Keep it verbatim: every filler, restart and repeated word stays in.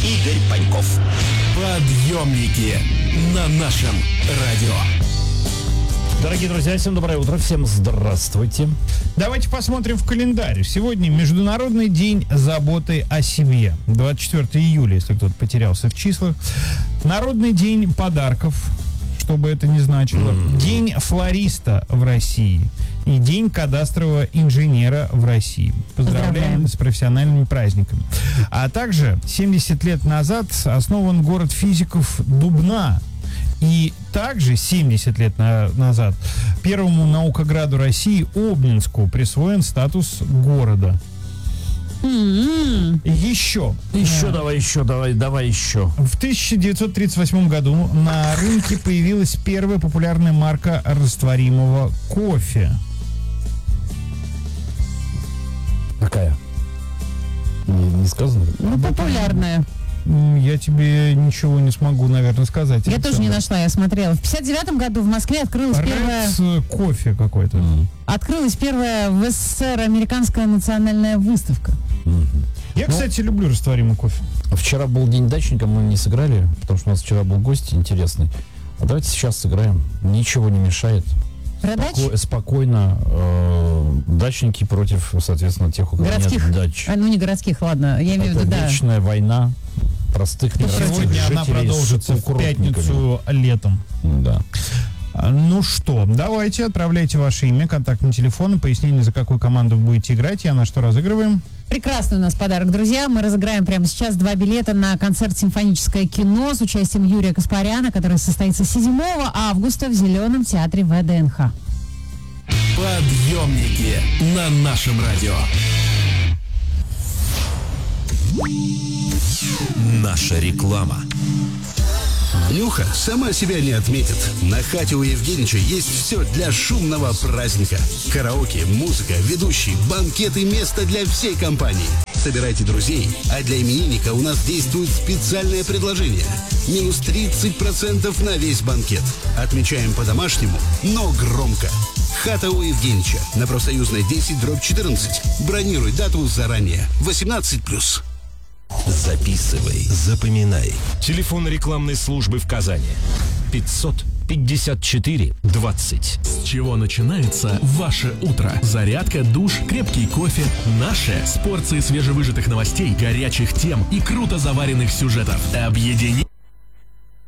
Игорь Паньков. Подъемники на нашем радио. Дорогие друзья, всем доброе утро, всем здравствуйте. Давайте посмотрим в календарь. Сегодня Международный день заботы о себе. двадцать четвёртого июля, если кто-то потерялся в числах. Народный день подарков, что бы это ни значило. Mm-hmm. День флориста в России. И день кадастрового инженера в России. Поздравляем, Поздравляем с профессиональными праздниками. А также семьдесят лет назад основан город физиков Дубна. И также семьдесят лет на, назад первому наукограду России Обнинску присвоен статус города. Mm-hmm. Еще. Еще а, давай, еще, давай, давай еще. В тысяча девятьсот тридцать восьмом году на рынке появилась первая популярная марка растворимого кофе. Какая? Не, не сказано? Ну, популярная. Я тебе ничего не смогу, наверное, сказать. Я тоже не нашла, я смотрела. В пятьдесят девятом году в Москве открылась первая... кофе какой-то. Mm. Открылась первая в СССР американская национальная выставка. Mm-hmm. Я, ну, кстати, люблю растворимый кофе. Вчера был день дачника, мы не сыграли, потому что у нас вчера был гость интересный. А давайте сейчас сыграем. Ничего не мешает. Споко- спокойно э, дачники против, соответственно, тех, у кого городских, нет дач. А, ну, не городских, ладно. Я имею в виду, да. Вечная война простых мирских Сегодня она продолжится в пятницу летом. Да. Ну что, давайте, отправляйте ваше имя, контактный телефон, пояснение, за какую команду вы будете играть. Я на что разыгрываем? Прекрасный у нас подарок, друзья. Мы разыграем прямо сейчас два билета на концерт «Симфоническое кино» с участием Юрия Каспаряна, который состоится седьмого августа в Зеленом театре ВДНХ. Подъемники на нашем радио. Наша реклама. Нюха сама себя не отметит. На хате у Евгенича есть все для шумного праздника. Караоке, музыка, ведущий, банкет и место для всей компании. Собирайте друзей, а для именинника у нас действует специальное предложение. Минус тридцать процентов на весь банкет. Отмечаем по-домашнему, но громко. Хата у Евгенича на Профсоюзной десять дробь четырнадцать. Бронируй дату заранее. восемнадцать плюс. Записывай, запоминай. Телефон рекламной службы в Казани. пятьсот пятьдесят четыре двадцать. С чего начинается ваше утро? Зарядка, душ, крепкий кофе. Наше с порцией свежевыжатых новостей, горячих тем и круто заваренных сюжетов. Объедини...